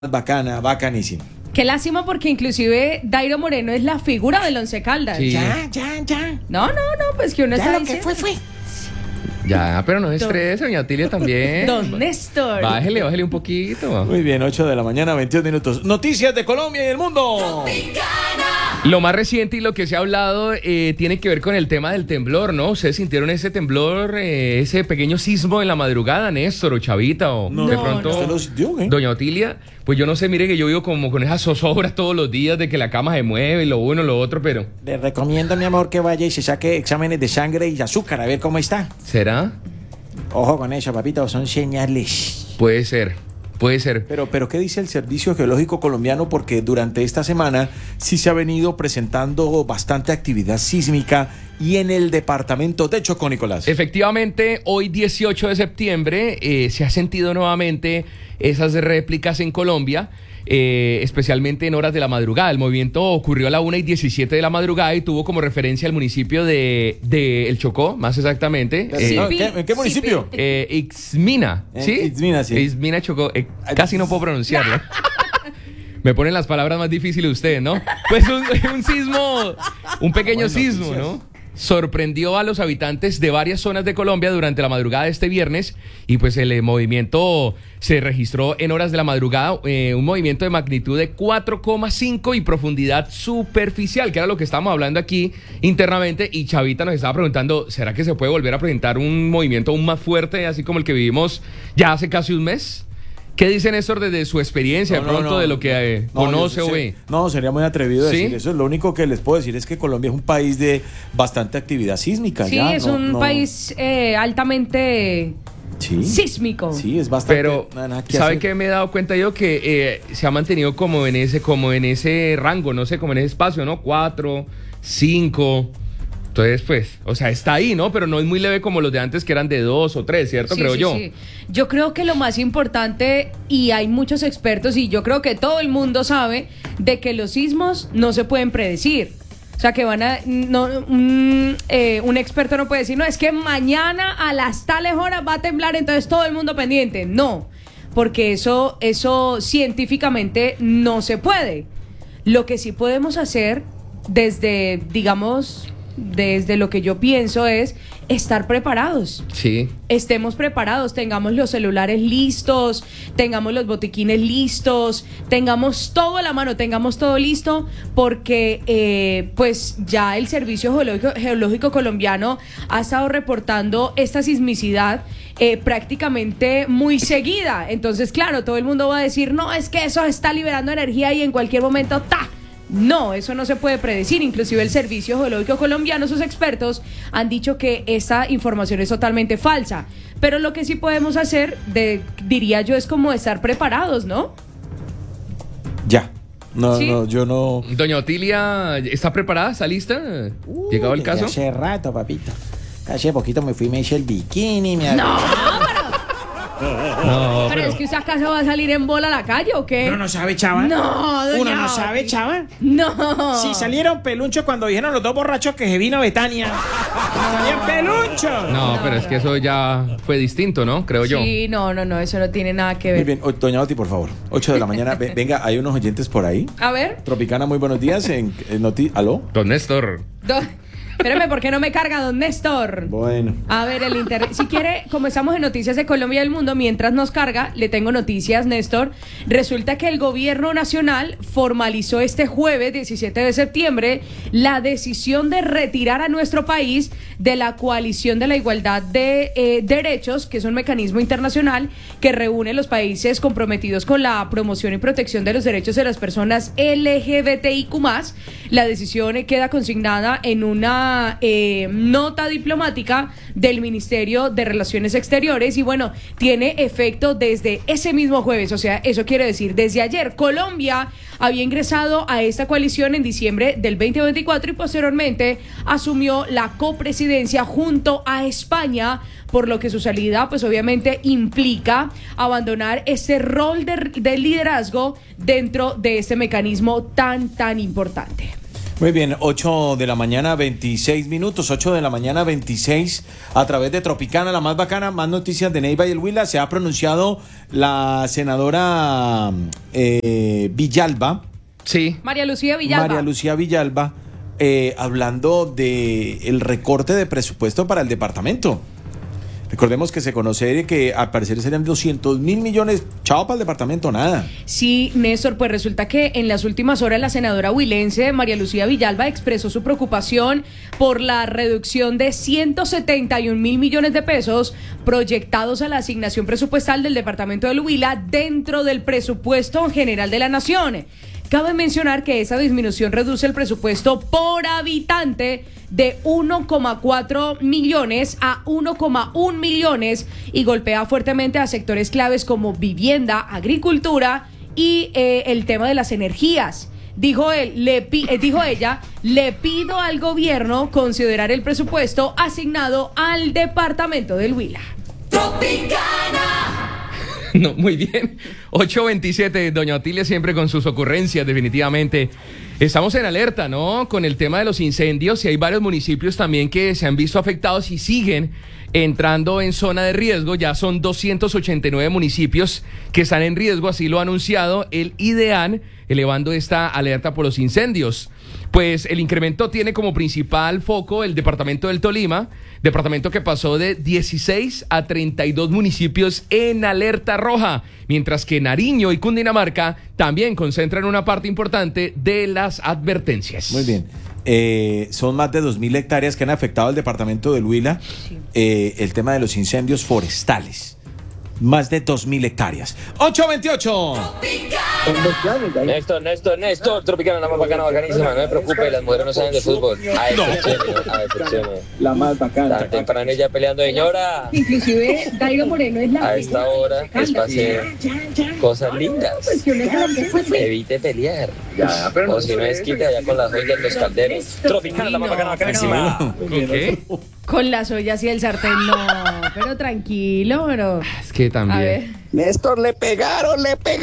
Bacana, bacanísimo. Qué lástima porque inclusive Dairo Moreno es la figura del Once Caldas. Sí. Ya. No, pues que uno Ya está lo que diciendo. fue. Ya, pero no estrese, doña Tilia también. Don Néstor. Bájele un poquito. Muy bien, 8 de la mañana, 21 minutos. Noticias de Colombia y el mundo. Lo más reciente y lo que se ha hablado tiene que ver con el tema del temblor, ¿no? ¿Ustedes sintieron ese temblor, ese pequeño sismo en la madrugada, Néstor o Chavita? O No, de no, pronto, ¿Usted lo sintió, eh? doña Otilia, pues yo no sé, mire que yo vivo como con esas zozobras todos los días de que la cama se mueve, lo uno, lo otro, pero Le recomiendo, mi amor, que vaya y se saque exámenes de sangre y azúcar, a ver cómo está. ¿será? Ojo con eso, papito, son señales. Puede ser. Pero ¿qué dice el Servicio Geológico Colombiano? Porque durante esta semana sí se ha venido presentando bastante actividad sísmica y en el departamento de Chocó, Nicolás. Efectivamente, hoy 18 de septiembre se ha sentido nuevamente esas réplicas en Colombia, especialmente en horas de la madrugada. El movimiento ocurrió a la 1:17 de la madrugada y tuvo como referencia el municipio de El Chocó, más exactamente. ¿En qué municipio? Ixmina, ¿sí? Ixmina, sí. Ixmina, Chocó. Casi no puedo pronunciarlo. Me ponen las palabras más difíciles ustedes, ¿no? Pues un sismo, un pequeño sismo, noticias. ¿no? Sorprendió a los habitantes de varias zonas de Colombia durante la madrugada de este viernes y pues el movimiento se registró en horas de la madrugada, un movimiento de magnitud de 4,5 y profundidad superficial, que era lo que estábamos hablando aquí internamente, y Chavita nos estaba preguntando, ¿será que se puede volver a presentar un movimiento aún más fuerte, así como el que vivimos ya hace casi un mes? ¿Qué dice Néstor desde su experiencia, de pronto, de lo que conoce o ve? No, sería muy atrevido ¿Sí? decir eso. Lo único que les puedo decir es que Colombia es un país de bastante actividad sísmica. Sí, ya, es un país altamente Sí. sísmico. Sí, es bastante. Pero, nada que ¿sabe hacer. qué me he dado cuenta yo? Que se ha mantenido como en ese rango, no sé, como en ese espacio, ¿no? 4, 5. Entonces, pues, o sea, está ahí, ¿no? Pero no es muy leve como los de antes que eran de 2 o 3, ¿cierto? Sí, creo sí, yo. sí. Yo creo que lo más importante, y hay muchos expertos, y yo creo que todo el mundo sabe, de que los sismos no se pueden predecir. O sea, que un experto no puede decir, no, es que mañana a las tales horas va a temblar, entonces todo el mundo pendiente. No, porque eso científicamente no se puede. Lo que sí podemos hacer desde lo que yo pienso es estar preparados. Sí. Estemos preparados, tengamos los celulares listos, tengamos los botiquines listos, tengamos todo a la mano, tengamos todo listo, porque pues ya el Servicio Geológico Colombiano ha estado reportando esta sismicidad prácticamente muy seguida. Entonces, claro, todo el mundo va a decir, no, es que eso está liberando energía y en cualquier momento, ¡ta! No, eso no se puede predecir. Inclusive el Servicio Geológico Colombiano, sus expertos, han dicho que esa información es totalmente falsa. Pero lo que sí podemos hacer, diría yo, es como estar preparados, ¿no? Ya. No, ¿Sí? no, yo no. Doña Otilia, ¿está preparada? ¿Está lista? ¿Llegado el Desde caso? Hace rato, papito. Hace poquito me fui, me hice el bikini. No, Pero es que usted acaso va a salir en bola a la calle ¿o qué? ¿Uno no sabe, chava? No, doña ¿Uno no Oti. sabe, chava? No. Si salieron pelunchos cuando dijeron los dos borrachos que se vino Betania. ¡Salían pelunchos! No, pero es que eso ya fue distinto, ¿no? Creo yo. Sí, no, eso no tiene nada que Muy ver. bien, doña Oti, por favor. 8 de la mañana. Venga, hay unos oyentes por ahí. A ver. Tropicana, muy buenos días. ¿Aló? Don Néstor. Espérame, ¿por qué no me carga, don Néstor? Bueno. A ver, el internet. Si quiere, como estamos en Noticias de Colombia y del Mundo, mientras nos carga, le tengo noticias, Néstor. Resulta que el gobierno nacional formalizó este jueves 17 de septiembre la decisión de retirar a nuestro país de la Coalición de la Igualdad de Derechos, que es un mecanismo internacional que reúne los países comprometidos con la promoción y protección de los derechos de las personas LGBTIQ+. La decisión queda consignada en una nota diplomática del Ministerio de Relaciones Exteriores y bueno, tiene efecto desde ese mismo jueves, o sea, eso quiere decir desde ayer. Colombia había ingresado a esta coalición en diciembre del 2024 y posteriormente asumió la copresidencia junto a España, por lo que su salida pues obviamente implica abandonar ese rol de liderazgo dentro de este mecanismo tan importante. Muy bien, 8 de la mañana, 26 minutos, 8 de la mañana, 26, a través de Tropicana, la más bacana, más noticias de Neiva y el Huila. Se ha pronunciado la senadora Villalba. Sí. María Lucía Villalba. María Lucía Villalba, hablando de el recorte de presupuesto para el departamento. Recordemos que se conoce que al parecer serían 200.000 millones. Chao para el departamento, nada. Sí, Néstor, pues resulta que en las últimas horas la senadora huilense María Lucía Villalba expresó su preocupación por la reducción de 171.000 millones de pesos proyectados a la asignación presupuestal del departamento del Huila dentro del presupuesto general de la Nación. Cabe mencionar que esa disminución reduce el presupuesto por habitante de 1,4 millones a 1,1 millones y golpea fuertemente a sectores claves como vivienda, agricultura y el tema de las energías. Dijo ella, le pido al gobierno considerar el presupuesto asignado al departamento del Huila. Tropicana. No, muy bien. 8:27, doña Otilia siempre con sus ocurrencias, definitivamente. Estamos en alerta, ¿no? Con el tema de los incendios y hay varios municipios también que se han visto afectados y siguen entrando en zona de riesgo. Ya son 289 municipios que están en riesgo, así lo ha anunciado el IDEAN, elevando esta alerta por los incendios. Pues el incremento tiene como principal foco el departamento del Tolima, departamento que pasó de 16 a 32 municipios en alerta roja, mientras que Nariño y Cundinamarca también concentran una parte importante de las advertencias. Muy bien. Son más de 2.000 hectáreas que han afectado al departamento del Huila. Sí. El tema de los incendios forestales. Más de 2.000 hectáreas. 8:28. Néstor, Tropicana, la más bacana, bacanísima. No me preocupe, las mujeres no saben de fútbol. A excepciones. La más bacana. Tan temprano ya peleando, señora. Inclusive Dairo Moreno es la... A esta hora es para hacer cosas lindas. Evite pelear. Ya, pero O si no es quita allá con las joyas los calderos. Tropicana, la más bacana, bacanísima. ¿Qué? Con las ollas y el sartén, no, pero tranquilo, pero... Es que A ver. también. Néstor, le pegaron.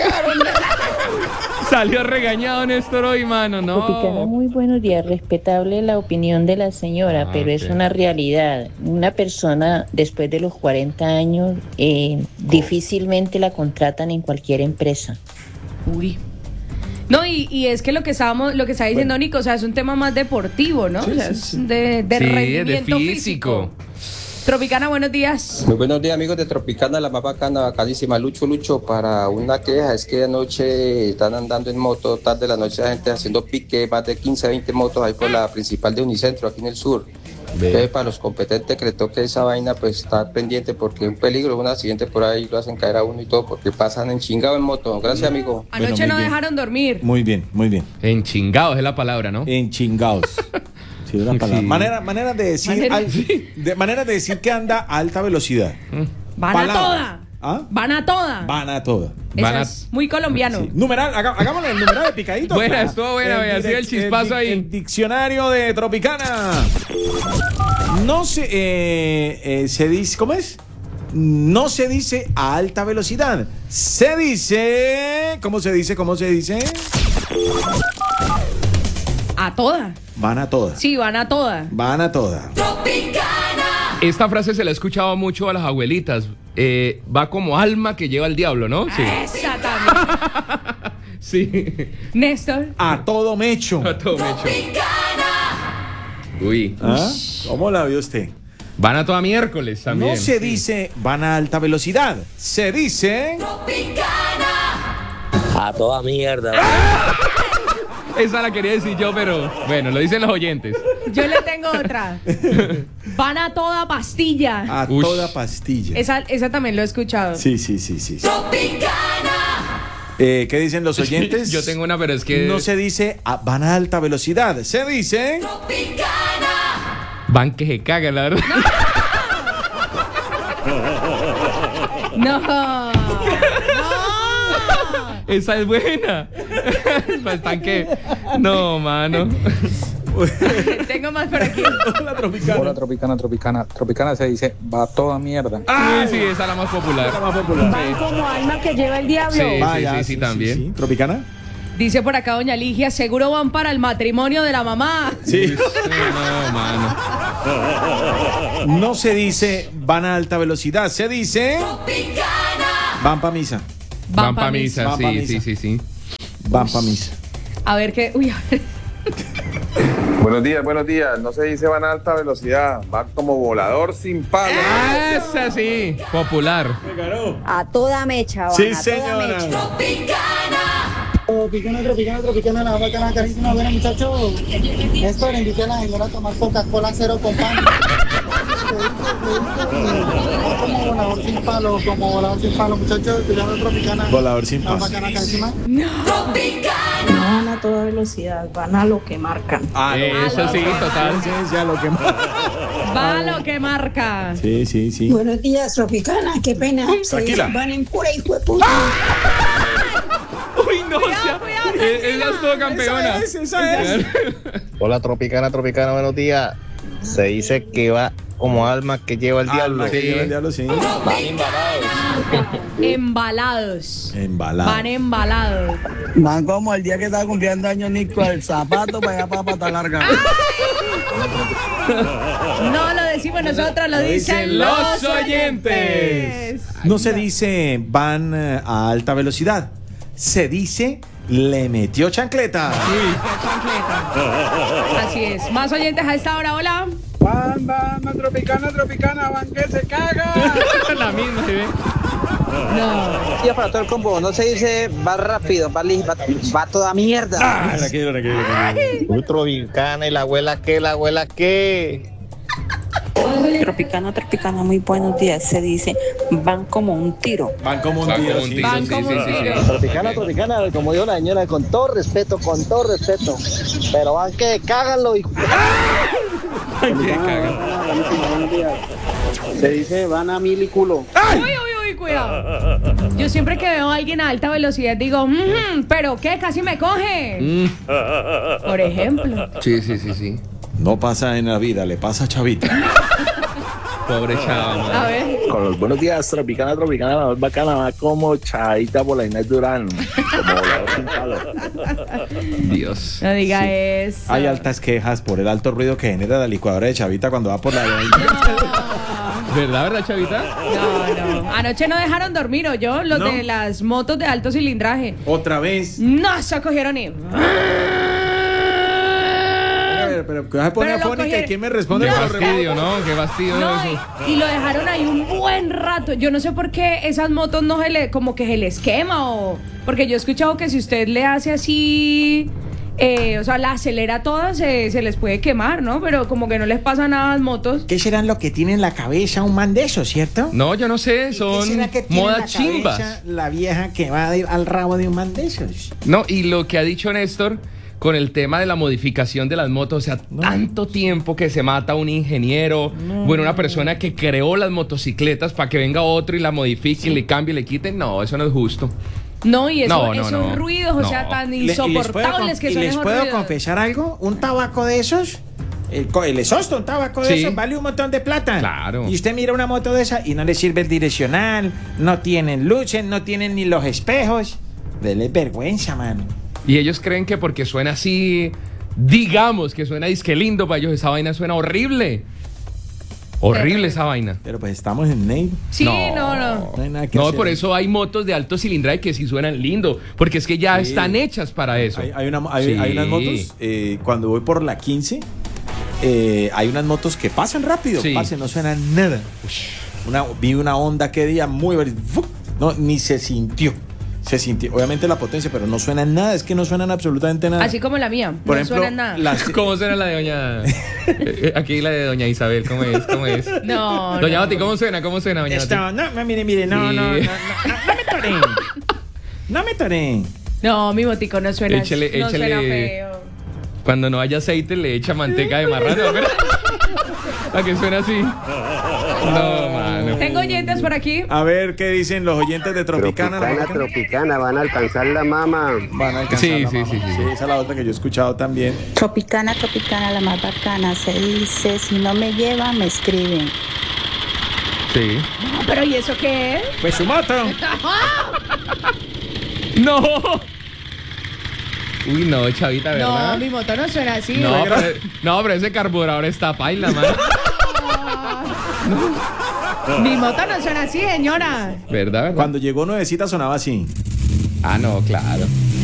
Salió regañado Néstor hoy, mano, Tropicana, no. muy buenos días. Respetable la opinión de la señora, pero es ok. una realidad. Una persona después de los 40 años difícilmente la contratan en cualquier empresa. Uy. No, y es que lo que está diciendo Nico, o sea, es un tema más deportivo, ¿no? Sí, O sea, sí, es sí. de Sí, rendimiento de físico. Tropicana, buenos días. Muy buenos días, amigos de Tropicana, la más bacana, bacanísima. Lucho, para una queja, es que anoche están andando en moto, tarde de la noche la gente haciendo pique, más de 15 a 20 motos ahí por la principal de Unicentro, aquí en el sur. Entonces, para los competentes que le toque esa vaina, pues estar pendiente porque es un peligro, un accidente por ahí, lo hacen caer a uno y todo, porque pasan en chingado en moto. Gracias, amigo. Anoche muy no bien. dejaron dormir. Muy bien, muy bien. En chingados es la palabra, ¿no? En chingados. Sí, una palabra. Sí. Manera de decir manera de decir que anda a alta velocidad. Van Palabra. a toda. ¿Ah? Van a toda. Van a toda. Eso Van a- es muy colombiano. Sí. Numeral, hagámosle el numeral de picadito. Buena, estuvo buena, El vea, sigue el chispazo ahí. El diccionario de Tropicana. No se dice, ¿cómo es? No se dice a alta velocidad. Se dice, ¿cómo se dice? A toda. Van a todas. Sí, van a toda. Van a todas. Esta frase se la he escuchado mucho a las abuelitas. Va como alma que lleva el diablo, ¿no? Sí. Esa también. Sí. Néstor. A todo mecho. A todo mecho. Uy. ¿Ah? ¿Cómo la vio usted? Van a toda miércoles también. No se dice van a alta velocidad. Se dice A toda mierda. Esa la quería decir yo, pero bueno, lo dicen los oyentes. Yo le tengo otra. Van a toda pastilla. a Ush. toda pastilla. Esa también lo he escuchado. Sí. ¿Qué dicen los oyentes? Yo tengo una, pero es que No se dice van a alta velocidad. Se dice van que se cagan, la verdad. No. No. Esa es buena. Están que no, mano. Tengo más por aquí. Hola, Tropicana. Hola, Tropicana. Tropicana se dice, va toda mierda. Sí, esa es la más popular. La más popular. Van como alma que lleva el diablo. Sí. Vaya, sí, también. ¿Tropicana? Dice por acá doña Ligia, seguro van para el matrimonio de la mamá. Sí. No, mano. No se dice van a alta velocidad, se dice van pa' misa. Van pa' misa, Van pa' sí. Van pa' misa. A ver qué... Uy, a ver. Buenos días. No se dice van a alta velocidad, van como volador sin palo. Esa sí, popular. A toda mecha, Sí, señora. Tropicana, la bacana, carísima, buena muchachos. Esto le invité a la señora a tomar Coca-Cola cero con pan. Como volador sin palo, muchachos, cuidado Tropicana. Volador sin La palo. bacana, carísima. No van a toda velocidad, van a lo que marcan. Eso sí, total. Sí, ya lo que Va lo que marca. Sí. Buenos días, Tropicana, qué pena. Tranquila. Van en pura hijo de puta. Uy, no, ella es toda campeona. Esa es. Hola Tropicana, buenos días. Se dice que va como alma que lleva el diablo. Alma que lleva el diablo, sí. Embalados. Embalado. Van embalados. Van como el día que estaba cumpliendo años Nico, el zapato para allá para pata larga. No lo decimos nosotros, lo dicen los oyentes. No se dice van a alta velocidad, se dice le metió chancleta. Así es. Más oyentes a esta hora, hola. Van, Tropicana, van que se caga. La misma, ¿sí ve? No. Ya para todo el combo, no se dice va rápido, va toda mierda. Tranquilo. Uy, Tropicana, y la abuela qué. Tropicana, muy buenos días. Se dice, van como un tiro. Van como un tiro. Sí. Van sí, como sí, un sí, tiro. Tropicana, como dijo la señora, con todo respeto. Pero van que cáganlo, hijo. Se dice van a mil y culo. Uy, cuidado. Yo siempre que veo a alguien a alta velocidad digo, pero qué, casi me coge. Por ejemplo. Sí. No pasa en la vida, le pasa a Chavita. Pobre chava, man. A ver. Con los buenos días, Tropicana, la más bacana, va como Chavita por la Inés Durán. Como volador sin palo. Dios. No diga eso. Hay altas quejas por el alto ruido que genera la licuadora de Chavita cuando va por la... ¿Verdad, Chavita? No. Anoche no dejaron dormir, ¿oyó? Los No. de las motos de alto cilindraje. Otra vez. No se cogieron ni... Pero que se pone Pero lo afónica y cogieron. ¿quién me responde? Qué Cuando fastidio, ¿no? Qué fastidio No, eso. y lo dejaron ahí un buen rato. Yo no sé por qué esas motos no como que se les quema o... Porque yo he escuchado que si usted le hace así... o sea, la acelera toda, se les puede quemar, ¿no? Pero como que no les pasa nada a las motos. ¿Qué serán lo que tiene en la cabeza un man de esos, cierto? No, yo no sé, ¿Qué son será que tiene en modas la chimbas. cabeza la vieja que va al rabo de un man de esos? No, y lo que ha dicho Néstor con el tema de la modificación de las motos, o sea, tanto tiempo que se mata un ingeniero, bueno, una persona que creó las motocicletas para que venga otro y la modifique y le cambie y le quite, no, eso no es justo. No, y eso, No, esos no. ruidos, o sea, No. tan ¿Y les insoportables que son les esos puedo ruidos. confesar algo? Un tabaco de esos, el exhausto, un tabaco de Sí. esos vale un montón de plata. Claro. Y usted mira una moto de esa y no le sirve el direccional, no tienen luces, no tienen ni los espejos. Dele vergüenza, mano. Y ellos creen que porque suena así, digamos que suena disque lindo, para ellos esa vaina suena horrible. Horrible esa vaina. Pero pues estamos en Neiva. Sí, no. No hay nada que No, hacer. por eso hay motos de alto cilindraje que sí suenan lindo, porque es que ya Sí. están hechas para eso. Hay Sí. unas motos, cuando voy por la 15, hay unas motos que pasan rápido, Sí. no suenan nada. Vi una Honda que día no, ni se sintió. Se sintió, obviamente la potencia, pero no suena nada, es que no suenan absolutamente nada. Así como la mía, Por no ejemplo, suena nada. las- ¿Cómo suena la de doña? Aquí la de doña Isabel, ¿cómo es? No, Doña no. Oti, ¿cómo suena? ¿Cómo suena, doña Oti? Esto, no, mire, no Sí. me toré. No me toré. No, mi motico no suena, Échele- no suena échele- feo. Cuando no haya aceite le echa manteca de marrano, ¿verdad? Para que suene así. No, mano. Tengo oyentes por aquí. A ver qué dicen los oyentes de Tropicana. Tropicana, van a alcanzar la mama. Van a alcanzar Sí, la sí, mama. sí, sí. Esa es la otra que yo he escuchado también. Tropicana, la más bacana. Se dice, si no me lleva, me escriben. Sí. No, pero ¿y eso qué es? Pues su moto. ¡No! Uy, no, chavita, ¿verdad? No, mi moto no suena así. Pero ese carburador está paila, man. Mi moto no suena así, señora. ¿Verdad? Cuando llegó nuevecita sonaba así. Ah, no, claro.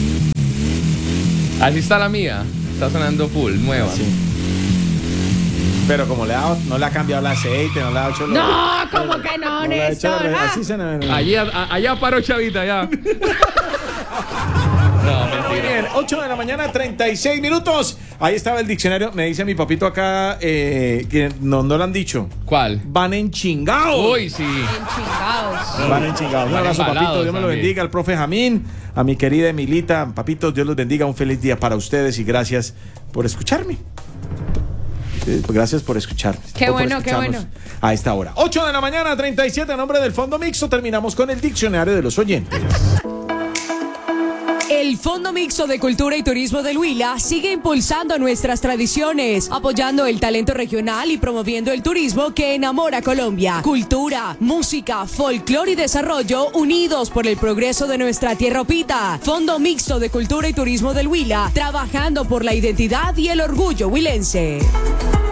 Así está la mía. Está sonando full, nueva. Sí. Pero como no le ha cambiado el aceite, no le ha hecho... No, como que no, Néstor. Así suena. Allá paró, chavita, ya. No, Muy bien, 8 de la mañana, 36 minutos. Ahí estaba el diccionario. Me dice mi papito acá que no lo han dicho. ¿Cuál? Van enchingados. Uy, sí. Enchingados. Van enchingados. Un abrazo, papito. Dios me lo bendiga. Al profe Jamín, a mi querida Emilita. Papito, Dios los bendiga. Un feliz día para ustedes y gracias por escucharme. Gracias por escucharme. Qué bueno, qué bueno. A esta hora. 8 de la mañana, 37, a nombre del Fondo Mixto. Terminamos con el diccionario de los oyentes. El Fondo Mixto de Cultura y Turismo del Huila sigue impulsando nuestras tradiciones, apoyando el talento regional y promoviendo el turismo que enamora a Colombia. Cultura, música, folclore y desarrollo unidos por el progreso de nuestra tierra opita. Fondo Mixto de Cultura y Turismo del Huila, trabajando por la identidad y el orgullo huilense.